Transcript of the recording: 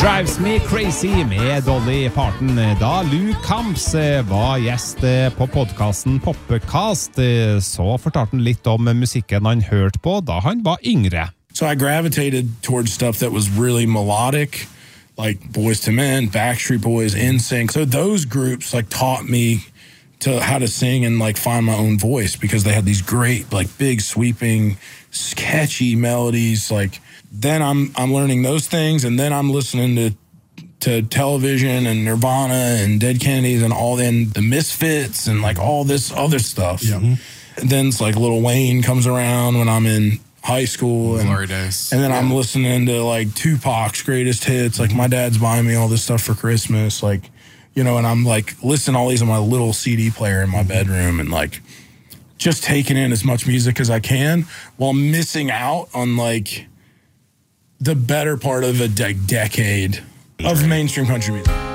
Drives Me Crazy med Dolly Parton, da Lou Camps var gjest på podcasten Poppecast. Så fortalte han litt om musikken han hørte på da han var yngre. So I gravitated towards stuff that was really melodic, like Boyz II Men, Backstreet Boys, NSYNC. So those groups like taught me to how to sing and like find my own voice because they had these great like big sweeping catchy melodies. Like then I'm learning those things, and then I'm listening to Television and Nirvana and Dead Kennedys and all the Misfits and like all this other stuff. Yeah. And then it's like Lil Wayne comes around when I'm in high school, and Glory days. then I'm listening to like Tupac's greatest hits. Like my dad's buying me all this stuff for Christmas, like, you know, and I'm like listening to all these on my little CD player in my bedroom and like just taking in as much music as I can while missing out on like the better part of a decade of mainstream country music.